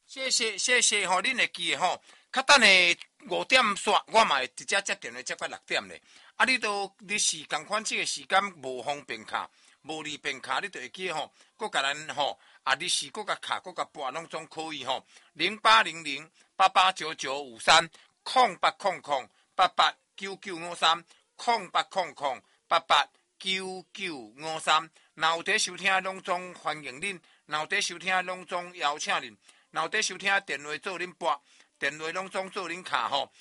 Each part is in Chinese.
谢谢吼，恁会记诶吼。较等下5点煞，我嘛会直接接电话接到6点咧。啊，你是共款即个时间无方便卡，无利便卡，你就会记吼，搁甲咱吼啊，你是搁甲卡，搁甲拨，拢总可以吼。0800889953，0800889953，0800889953。若有伫收听，拢总欢迎恁；若有伫收听，拢总邀请恁；若有伫收听，电话做恁拨。电话拢总做恁卡吼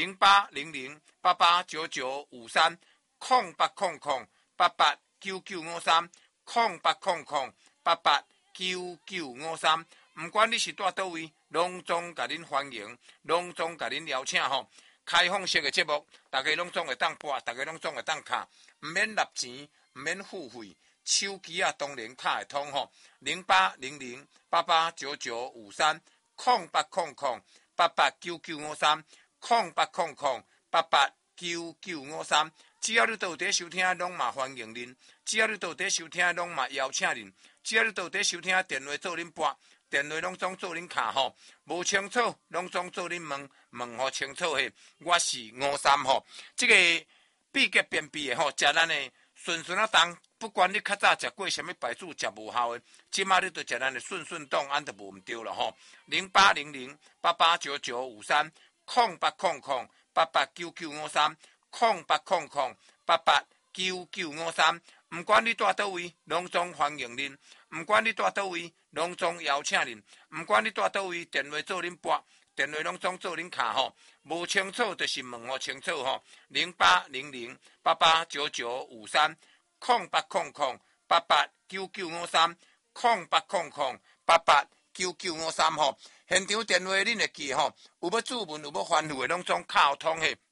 ，0800889953，0800889953，0800889953。唔管你是住倒位，拢总甲恁欢迎，拢总甲恁邀请吼。开放式的节目，大家拢总会当拨，大家拢总会当卡，唔免纳钱，唔免付费，手机啊当然卡会通吼。0800889953，0800889953，0800889953。只要你都伫收听，拢嘛欢迎恁；只要你都伫收听，拢嘛邀请恁；只要你都伫收听，电话做恁拨，电话拢总做恁卡吼。无清楚，拢总做恁问，问互清楚嘿。我是53吼，这个秘诀便秘的吼，食咱的顺顺啊当。不管你较早食过什么牌子，食无效的，即马你都食咱的顺顺当，安就无毋对了吼。0800889953，0800889953，0800889953。唔管你住倒位，拢总欢迎恁；唔管你住倒位，拢总邀请恁；唔管你住倒位，电话做恁拨，电话拢总做恁卡吼。无清楚就是问互清楚吼。0800889953。0800889953，0800889953吼。现场电话恁会记吼，有要注文有要欢呼的，拢总卡通嘿。